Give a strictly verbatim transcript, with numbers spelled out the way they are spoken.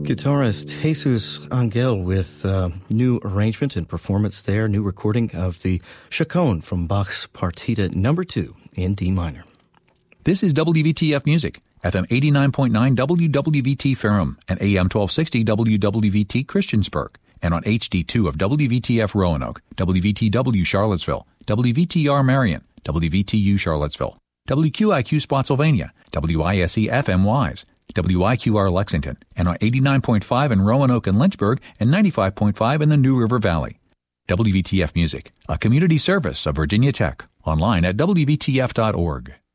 Guitarist Jesus Angel with uh, new arrangement and performance there, new recording of the Chaconne from Bach's Partita number two in D minor. This is W V T F Music, F M eighty-nine point nine W W V T Ferrum and A M twelve sixty W W V T Christiansburg, and on H D two of W V T F Roanoke, W V T W Charlottesville, W V T R Marion, W V T U Charlottesville, W Q I Q Spotsylvania, W I S E F M Wise, W I Q R Lexington, and on eighty-nine point five in Roanoke and Lynchburg, and ninety-five point five in the New River Valley. W V T F Music, a community service of Virginia Tech, online at W V T F dot org.